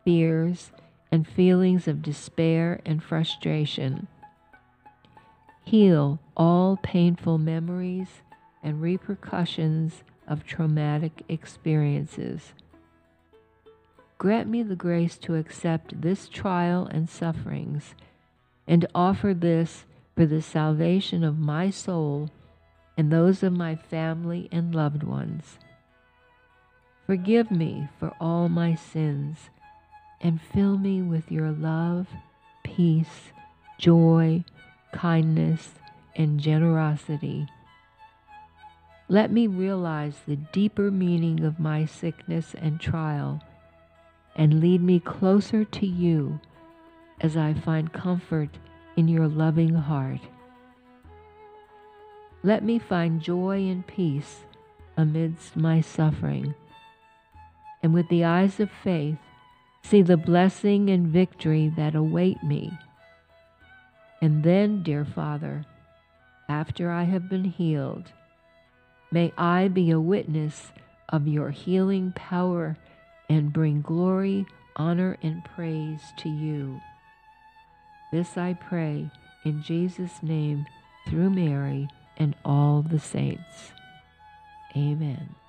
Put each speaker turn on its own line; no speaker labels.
fears, and feelings of despair and frustration. Heal all painful memories and repercussions of traumatic experiences. Grant me the grace to accept this trial and sufferings and offer this for the salvation of my soul and those of my family and loved ones. Forgive me for all my sins and fill me with your love, peace, joy, kindness, and generosity. Let me realize the deeper meaning of my sickness and trial and lead me closer to you as I find comfort in your loving heart. Let me find joy and peace amidst my suffering, and with the eyes of faith, see the blessing and victory that await me. And then, dear Father, after I have been healed, may I be a witness of your healing power and bring glory, honor, and praise to you. This I pray in Jesus' name through Mary and all the saints. Amen.